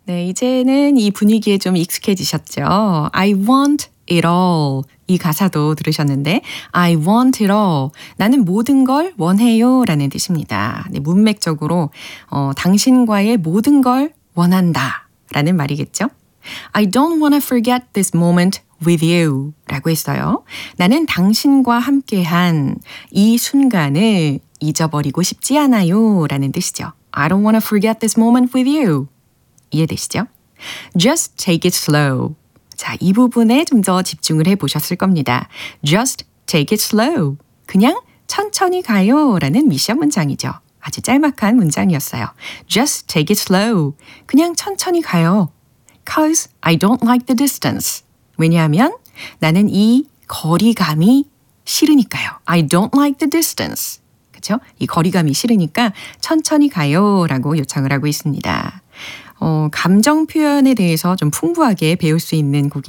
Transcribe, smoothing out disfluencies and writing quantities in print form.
네, 이제는 이 분위기에 좀 익숙해지셨죠? I want it all. 이 가사도 들으셨는데 I want it all. 나는 모든 걸 원해요 라는 뜻입니다. 네, 문맥적으로 당신과의 모든 걸 원한다 라는 말이겠죠? I don't want to forget this moment with you 라고 했어요. 나는 당신과 함께한 이 순간을 잊어버리고 싶지 않아요 라는 뜻이죠. I don't want to forget this moment with you. 이해되시죠? Just take it slow. 자, 이 부분에 좀 더 집중을 해보셨을 겁니다. Just take it slow. 그냥 천천히 가요 라는 미션 문장이죠. 아주 짤막한 문장이었어요. Just take it slow. 그냥 천천히 가요. Cause I don't like the distance. 왜냐하면 나는 이 거리감이 싫으니까요. I don't like the distance. 그렇죠? 이 거리감이 싫으니까 천천히 가요 라고 요청을 하고 있습니다. 감정 표현에 대해서 좀 풍부하게 배울 수 있는 곡이